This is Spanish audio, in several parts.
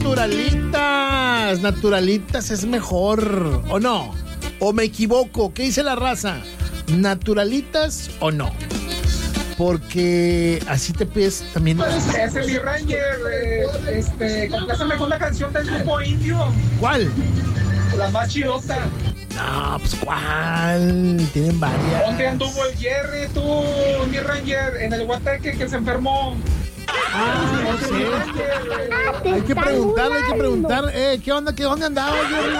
naturalitas. Naturalitas es mejor, ¿o no? ¿O me equivoco? ¿Qué dice la raza? ¿Naturalitas o no? Porque así te pides también. Ese es mi Ranger, compláceme con la canción del grupo indio. ¿Cuál? La más chidota. No, pues ¿cuál? Tienen varias. ¿Dónde anduvo el Jerry, tú, mi Ranger? En el Guateque que se enfermó. No sé. Hay que preguntar. ¿Qué onda? ¿Dónde andaba, Jerry?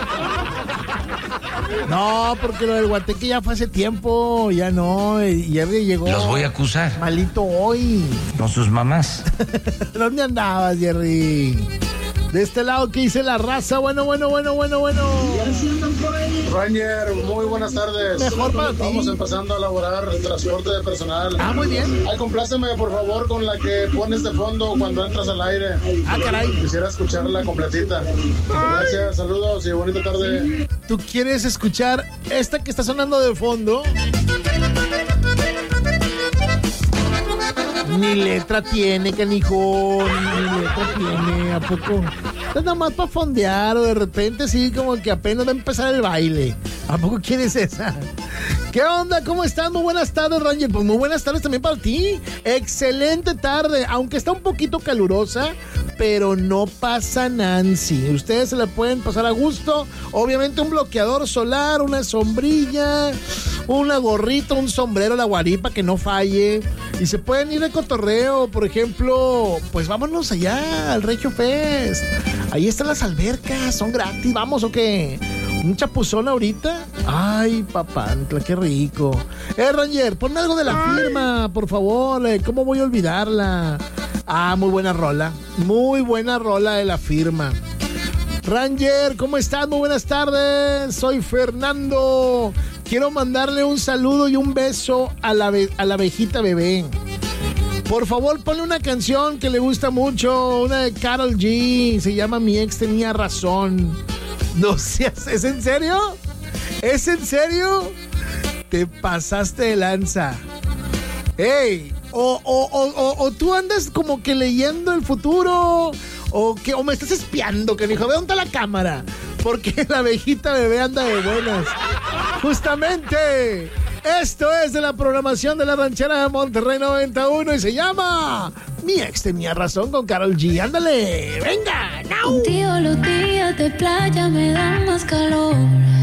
No, porque lo del Guateque ya fue hace tiempo, ya no. Jerry llegó. Los voy a acusar. Malito hoy. Con sus mamás. ¿Dónde andabas, Jerry? De este lado, ¿qué dice la raza? Bueno. Ranger, muy buenas tardes. Mejor para ti. Vamos empezando a elaborar el transporte de personal. Ah, muy bien. Ay, compláceme, por favor, con la que pones de fondo cuando entras al aire. Ah, caray. Quisiera escucharla completita. Gracias, saludos y bonita tarde. ¿Tú quieres escuchar esta que está sonando de fondo? Ni letra tiene, canijo. Ni letra tiene, ¿a poco? Es nada más para fondear o de repente sí, como que apenas va a empezar el baile. ¿A poco quieres esa? ¿Qué onda? ¿Cómo estás? Muy buenas tardes, Ranger. Pues muy buenas tardes también para ti. Excelente tarde, aunque está un poquito calurosa, pero no pasa Nancy. Ustedes se la pueden pasar a gusto. Obviamente un bloqueador solar, una sombrilla, una gorrita, un sombrero, la guaripa que no falle. Y se pueden ir de cotorreo, por ejemplo, pues vámonos allá al Regio Fest. Ahí están las albercas, son gratis, ¿vamos o qué? ¿Un chapuzón ahorita? Ay, papantla, qué rico. Ranger, pon algo de la firma, por favor. ¿Cómo voy a olvidarla? Ah, muy buena rola de la firma. Ranger, ¿cómo estás? Muy buenas tardes. Soy Fernando. Quiero mandarle un saludo y un beso a la abejita bebé. Por favor, ponle una canción que le gusta mucho, una de Karol G. Se llama Mi ex tenía razón. No seas, ¿es en serio? ¿Es en serio? Te pasaste de lanza. ¡Ey! O tú andas como que leyendo el futuro, o me estás espiando, que dijo, ¿de dónde está la cámara? Porque la abejita bebé anda de buenas. Justamente, esto es de la programación de la ranchera de Monterrey 91 y se llama Mi ex tenía razón con Karol G. Ándale, venga, now. Contigo los días de playa me dan más calor.